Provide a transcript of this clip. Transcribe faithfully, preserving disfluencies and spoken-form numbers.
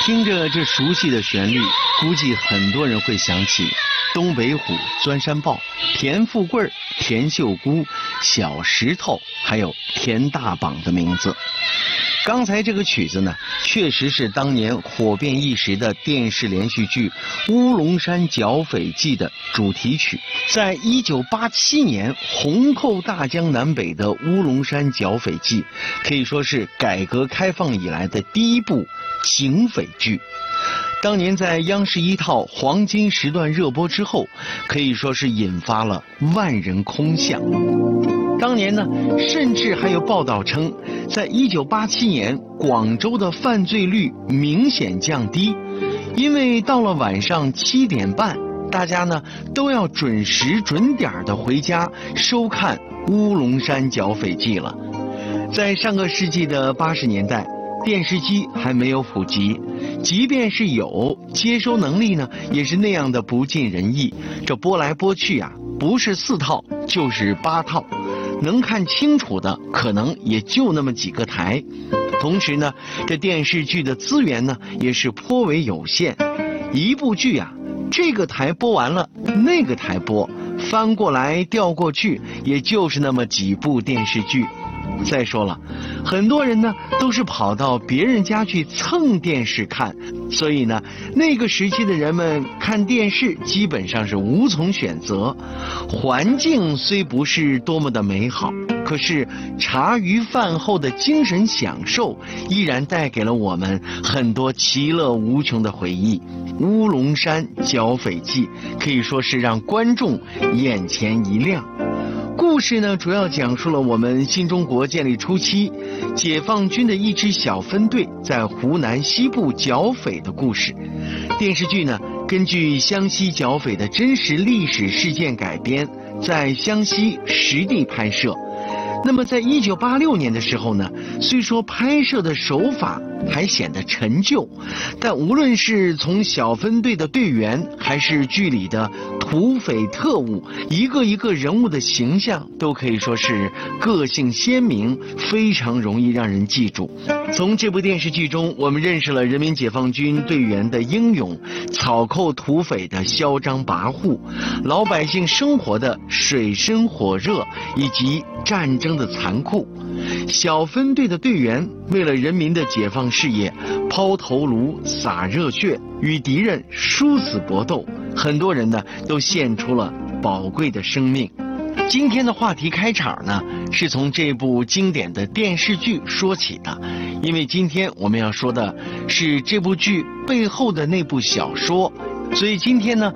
听着这熟悉的旋律，估计很多人会想起东北虎、钻山豹、田富贵、田秀姑、小石头，还有田大榜的名字。刚才这个曲子呢，确实是当年火遍一时的电视连续剧《乌龙山剿匪记》的主题曲。在一九八七年红透大江南北的《乌龙山剿匪记》，可以说是改革开放以来的第一部警匪剧。当年在央视一套黄金时段热播之后，可以说是引发了万人空巷。当年呢，甚至还有报道称，在一九八七年广州的犯罪率明显降低，因为到了晚上七点半，大家呢都要准时准点的回家收看《乌龙山剿匪记》了。在上个世纪的八十年代，电视机还没有普及，即便是有，接收能力呢也是那样的不尽人意。这播来播去啊，不是四套就是八套，能看清楚的可能也就那么几个台。同时呢，这电视剧的资源呢也是颇为有限，一部剧啊，这个台播完了，那个台播，翻过来调过去，也就是那么几部电视剧。再说了，很多人呢都是跑到别人家去蹭电视看，所以呢，那个时期的人们看电视基本上是无从选择。环境虽不是多么的美好，可是茶余饭后的精神享受依然带给了我们很多其乐无穷的回忆。乌龙山剿匪记可以说是让观众眼前一亮。故事呢，主要讲述了我们新中国建立初期，解放军的一支小分队在湖南西部剿匪的故事。电视剧呢，根据湘西剿匪的真实历史事件改编，在湘西实地拍摄。那么在一九八六年的时候呢，虽说拍摄的手法还显得陈旧，但无论是从小分队的队员，还是剧里的土匪特务，一个一个人物的形象都可以说是个性鲜明，非常容易让人记住。从这部电视剧中，我们认识了人民解放军队员的英勇，草寇土匪的嚣张跋扈，老百姓生活的水深火热，以及战争的残酷。小分队的队员为了人民的解放事业，抛头颅洒热血，与敌人殊死搏斗，很多人呢都献出了宝贵的生命。今天的话题开场呢，是从这部经典的电视剧说起的，因为今天我们要说的是这部剧背后的那部小说，所以今天呢